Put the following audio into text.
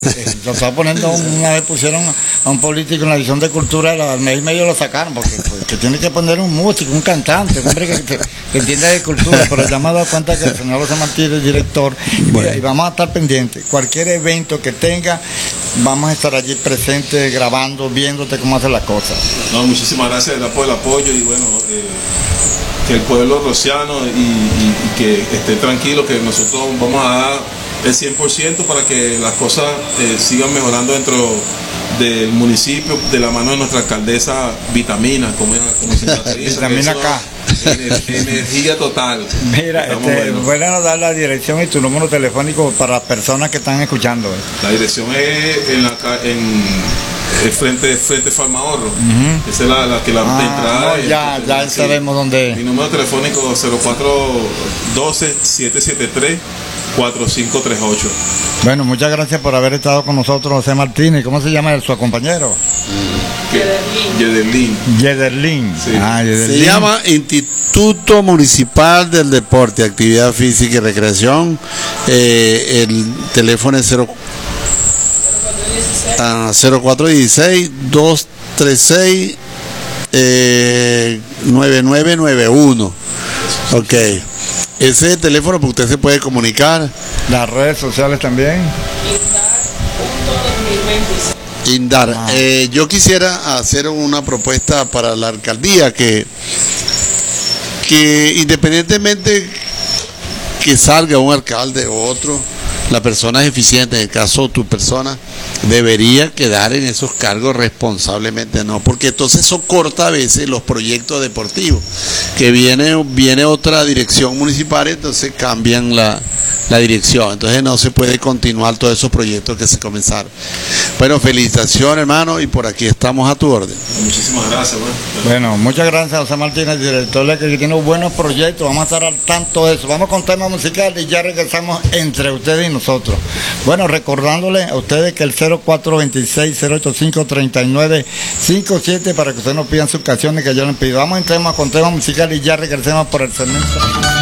Lo estaba poniendo, una vez pusieron a un político en la edición de cultura, al mes y medio lo sacaron, porque pues, que tiene que poner un músico, un cantante, un hombre que entienda de cultura, pero ya me he dado cuenta que el señor José Martínez es director, y vamos a estar pendientes. Cualquier evento que tenga, vamos a estar allí presentes, grabando, viéndote cómo hace la cosa. No, muchísimas gracias por el apoyo y bueno, que el pueblo rociano y que esté tranquilo, que nosotros vamos a dar el 100% para que las cosas sigan mejorando dentro del municipio, de la mano de nuestra alcaldesa Vitamina, como se caracteriza. Vitamina K. Energía total. Mira, bueno, dar la dirección y tu número telefónico para las personas que están escuchando. La dirección es en frente Farmahorro. Esa es la que la entrada. No, ya sabemos dónde. Mi número telefónico 0412-773-4538. Bueno, muchas gracias por haber estado con nosotros, José Martínez. ¿Cómo se llama su compañero? Yederlin. Sí. Se llama Instituto Municipal del Deporte, Actividad Física y Recreación. El teléfono es 0416-236-9991. Ok. Ese es el teléfono porque usted se puede comunicar. Las redes sociales también. Indar. Yo quisiera hacer una propuesta para la alcaldía que independientemente que salga un alcalde o otro, la persona es eficiente, en el caso de tu persona, debería quedar en esos cargos responsablemente, ¿no? Porque entonces eso corta a veces los proyectos deportivos, que viene otra dirección municipal, entonces cambian la dirección, entonces no se puede continuar todos esos proyectos que se comenzaron. Bueno, felicitaciones, hermano, y por aquí estamos a tu orden. Muchísimas gracias, Bueno, muchas gracias, José Martínez, director, que tiene buenos proyectos. Vamos a estar al tanto de eso. Vamos con temas musicales y ya regresamos entre ustedes y nosotros. Bueno, recordándole a ustedes que el 0426-085-3957 para que ustedes nos pidan sus canciones que yo les pido. Vamos en con temas musicales y ya regresemos por el segmento.